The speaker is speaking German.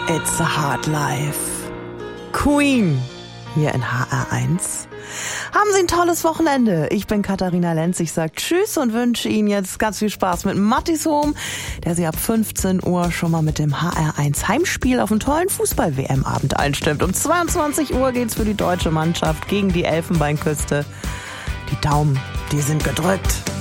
It's a Hard Life. Queen hier in HR1. Haben Sie ein tolles Wochenende. Ich bin Katharina Lenz. Ich sage Tschüss und wünsche Ihnen jetzt ganz viel Spaß mit Mattis Home, der Sie ab 15 Uhr schon mal mit dem HR1 Heimspiel auf einen tollen Fußball-WM-Abend einstimmt. Um 22 Uhr geht's für die deutsche Mannschaft gegen die Elfenbeinküste. Die Daumen, die sind gedrückt.